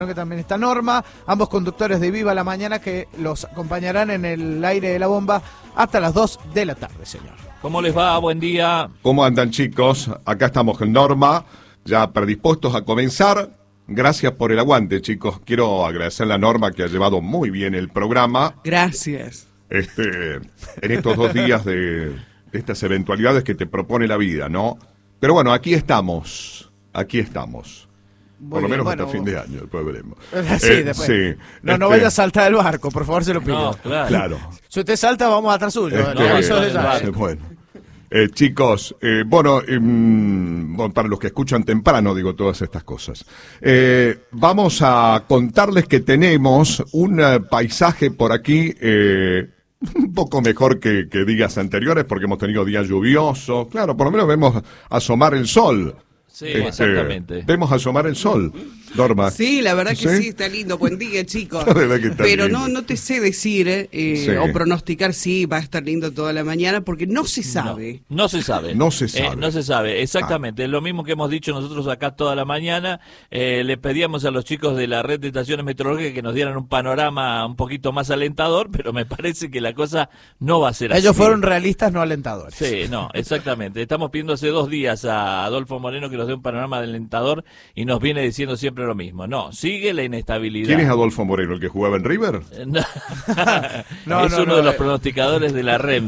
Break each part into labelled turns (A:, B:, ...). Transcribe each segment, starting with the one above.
A: que también está Norma, ambos conductores de Viva la Mañana que los acompañarán en el aire de la bomba hasta las 2 de la tarde, señor.
B: ¿Cómo les va? Buen día.
C: ¿Cómo andan, chicos? Acá estamos con Norma, ya predispuestos a comenzar. Gracias por el aguante, chicos. Quiero agradecerle a Norma que ha llevado muy bien el programa.
D: Gracias.
C: En estos 2 días de estas eventualidades que te propone la vida, ¿no? Pero bueno, aquí estamos. Por lo menos hasta fin de año, después veremos.
A: Sí, después.
C: Sí,
A: no vaya a saltar del barco, por favor, se lo pido.
B: No,
C: claro.
A: Si usted salta, vamos atrás suyo.
C: Bueno. Chicos, bueno, para los que escuchan temprano, digo todas estas cosas. Vamos a contarles que tenemos un paisaje por aquí un poco mejor que días anteriores, porque hemos tenido días lluviosos. Claro, por lo menos vemos asomar el sol.
B: Sí, exactamente.
C: Vemos asomar el sol, Norma.
D: Sí, la verdad que sí, está lindo. Buen día, chicos.
C: La verdad que está
D: Pero
C: lindo.
D: no te sé decir o pronosticar si va a estar lindo toda la mañana, porque no se sabe.
B: No se sabe.
C: No se sabe.
B: No se sabe, exactamente. Es lo mismo que hemos dicho nosotros acá toda la mañana. Le pedíamos a los chicos de la red de estaciones meteorológicas que nos dieran un panorama un poquito más alentador, pero me parece que la cosa no va a ser así.
A: Ellos fueron realistas, no alentadores.
B: Sí, no, exactamente. Estamos pidiendo hace 2 días a Adolfo Moreno que nos dé un panorama alentador y nos viene diciendo siempre lo mismo. No, sigue la inestabilidad.
C: ¿Quién es Adolfo Moreno, el que jugaba en River?
B: Es uno de los pronosticadores de la REM.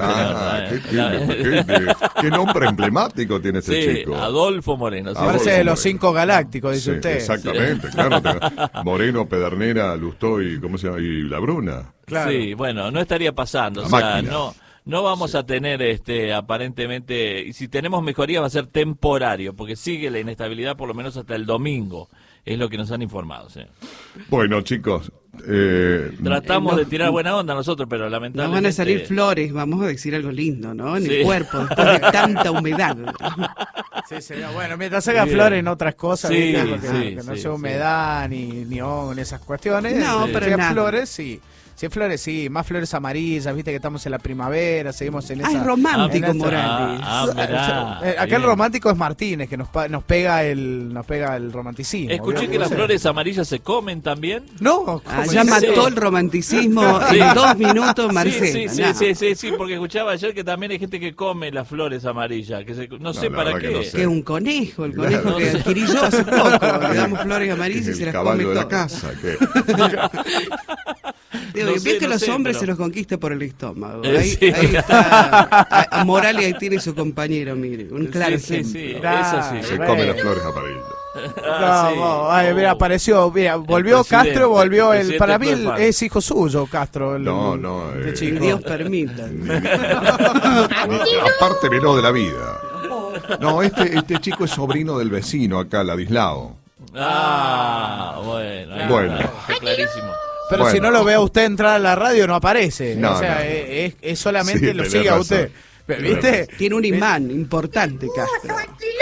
C: Qué nombre emblemático tiene este chico.
B: Adolfo Moreno. Sí,
A: Parece de los 5 galácticos, dice
C: Sí,
A: usted.
C: exactamente, claro. Moreno, Pedernera, Lustó y ¿cómo se llama? Y La Bruna.
A: Claro.
B: Sí, bueno, no estaría pasando.
C: La
B: O sea,
C: máquina.
B: no vamos a tener aparentemente, y si tenemos mejoría va a ser temporario, porque sigue la inestabilidad por lo menos hasta el domingo, es lo que nos han informado. ¿Sí?
C: Bueno, chicos.
B: Tratamos de tirar buena onda nosotros, pero lamentablemente...
D: Nos van a salir flores, vamos a decir algo lindo, ¿no? En
B: Sí.
D: el cuerpo, después de tanta humedad.
A: Sí, señor. Bueno, mientras haga flores en otras cosas,
B: Sí,
A: ¿viste? Que no
B: sí,
A: sea humedad ni hongo, ni esas cuestiones.
D: No, pero
A: si hay
D: nada.
A: flores, sí. Si hay flores, sí. Más flores amarillas, viste que estamos en la primavera, seguimos en esa...
D: Ay, romántico,
A: en esa-
D: Morales.
B: mirá,
A: Aquel
B: bien.
A: romántico es Martínez, que nos pega el romanticismo.
B: Escuché
A: ¿vio?
B: que las
A: Sí.
B: flores amarillas se comen también.
A: No, ¿cómo
D: Ya
A: dice?
D: mató el romanticismo
B: Sí.
D: en 2 minutos, Marcela.
B: Sí, porque escuchaba ayer que también hay gente que come las flores amarillas, no sé
C: la
B: para
C: verdad que
B: qué.
C: no sé.
D: Que un conejo, el conejo
C: Claro.
D: que adquirí yo hace poco. Le damos flores amarillas y se
C: El
D: las come
C: caballo de la
D: todas.
C: casa. Que...
D: Digo,
B: No
D: bien
B: sé,
D: que
B: no
D: los
B: sé,
D: hombres
B: pero-
D: se los conquista por el estómago.
B: Sí.
D: Ahí está. A Morales ahí tiene su compañero, mire. Un claro
B: Sí,
D: ejemplo.
B: sí,
A: Ah,
B: eso sí.
C: Se
A: bueno.
C: come las flores amarillas.
A: Mira, apareció, mira, volvió
B: presidente,
A: Castro, volvió
B: el
A: el...
B: presidente
A: Para mí
B: fue fan.
A: es hijo suyo, Castro.
C: No,
A: este chico.
D: Dios permita.
C: Aparte miró de la vida. No, este chico es sobrino del vecino acá, Ladislao.
B: Bueno.
C: Bueno.
B: Está clarísimo.
A: Pero
C: Bueno.
A: si no lo ve a usted entrar a la radio, no aparece.
C: No,
A: o sea,
C: no.
A: es solamente
C: Sí,
A: lo
C: tenés
A: sigue a
C: razón.
A: usted. ¿Viste?
D: Tiene un imán importante, Castro.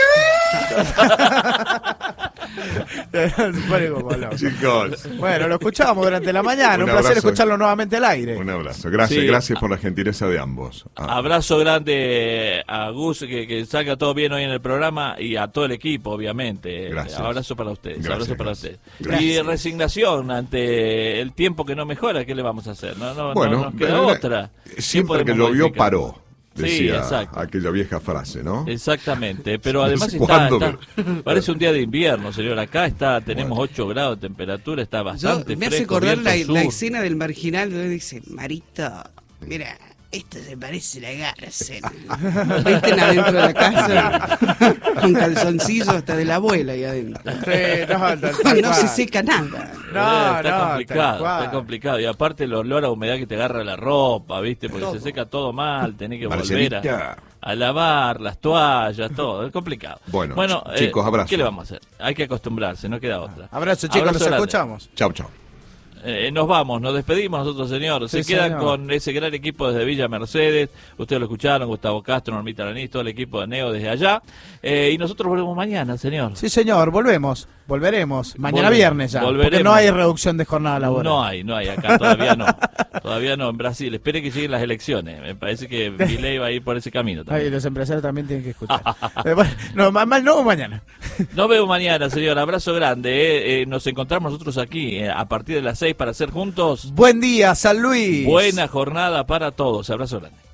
A: Se pone como loco.
C: Chicos,
A: Bueno, lo escuchamos durante la mañana.
C: Un
A: Un placer
C: abrazo.
A: escucharlo nuevamente al aire.
C: un abrazo. Gracias,
B: Sí.
C: gracias por la gentileza de ambos.
B: Abrazo grande a Gus, que salga todo bien hoy en el programa, y a todo el equipo, obviamente.
C: Gracias.
B: Abrazo para ustedes.
C: Gracias,
B: Abrazo para
C: gracias.
B: ustedes. Y resignación ante el tiempo que no mejora, ¿qué le vamos a hacer? No nos queda otra. ¿Qué
C: siempre que
B: podemos
C: llovió
B: modificar?
C: paró,
B: Sí,
C: decía
B: exacto.
C: aquella vieja frase, ¿no?
B: Exactamente, pero
C: No
B: además
C: sé
B: está,
C: cuándo,
B: parece un día de invierno, señor. Acá tenemos 8 grados de temperatura, está
D: Yo,
B: bastante
D: me hace
B: fresco,
D: acordar la
B: viento sur.
D: escena del marginal donde dice, Marito, mira, esto se parece a la cárcel. Visten adentro de la casa con calzoncillos hasta de la abuela ahí adentro. No se seca nada.
B: Está complicado. Y aparte el olor a humedad que te agarra la ropa, ¿viste? Porque se seca todo mal, tenés que volver
C: Marcelita.
B: a lavar las toallas, todo. Es complicado.
C: Bueno, chicos, abrazo.
B: ¿Qué le vamos a hacer? Hay que acostumbrarse, no queda otra.
A: Abrazo, chicos,
B: Abrazo
A: los
B: grande.
A: escuchamos.
C: Chau, chau.
B: Nos vamos, nos despedimos nosotros, señor. Se
A: Sí,
B: quedan
A: señor.
B: con ese gran equipo desde Villa Mercedes. Ustedes lo escucharon, Gustavo Castro, Normita Lanís, todo el equipo de Neo desde allá. Y nosotros volvemos mañana, señor.
A: Sí, señor, volvemos. volveremos. Mañana viernes ya.
B: Volveremos.
A: Porque no hay reducción de jornada laboral.
B: No hay, acá todavía no. Todavía no, en Brasil. Espere que lleguen las elecciones. Me parece que Milei va a ir por ese camino también.
A: Ay, los empresarios también tienen que escuchar. Bueno, no, mal no, mañana.
B: Nos vemos mañana, señor. Abrazo grande. Nos encontramos nosotros aquí a partir de las 6 para hacer juntos.
A: Buen día, San Luis.
B: Buena jornada para todos. Abrazo grande.